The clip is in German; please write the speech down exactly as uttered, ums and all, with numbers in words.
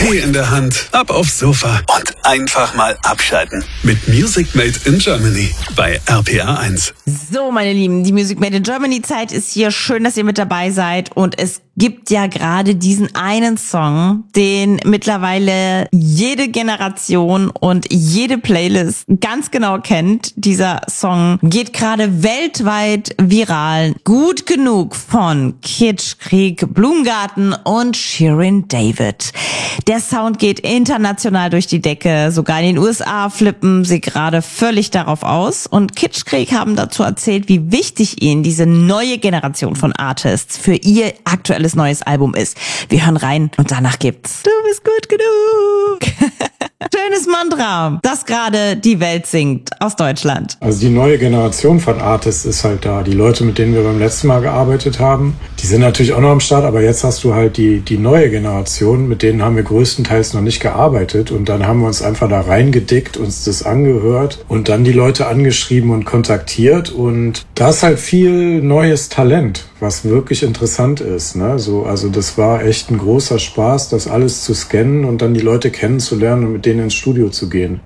Tee in der Hand, ab aufs Sofa und einfach mal abschalten. Mit Music Made in Germany bei R P R eins. So, meine Lieben, die Music Made in Germany Zeit ist hier. Schön, dass ihr mit dabei seid. Und es gibt ja gerade diesen einen Song, den mittlerweile jede Generation und jede Playlist ganz genau kennt. Dieser Song geht gerade weltweit viral. Gut genug von Kitschkrieg, Blumengarten und Shirin David. Der Sound geht international durch die Decke. Sogar in den U S A flippen sie gerade völlig darauf aus. Und Kitschkrieg haben dazu erzählt, wie wichtig ihnen diese neue Generation von Artists für ihr aktuelles neues Album ist. Wir hören rein und danach gibt's Du bist gut genug. Schönes Mantra, das gerade die Welt singt aus Deutschland. Also die neue Generation von Artists ist halt da. Die Leute, mit denen wir beim letzten Mal gearbeitet haben, die sind natürlich auch noch am Start, aber jetzt hast du halt die, die neue Generation, mit denen haben wir größtenteils noch nicht gearbeitet und dann haben wir uns einfach da reingedickt, uns das angehört und dann die Leute angeschrieben und kontaktiert und da ist halt viel neues Talent, was wirklich interessant ist, ne? So, also das war echt ein großer Spaß, das alles zu scannen und dann die Leute kennenzulernen und mit denen ins Studio zu gehen.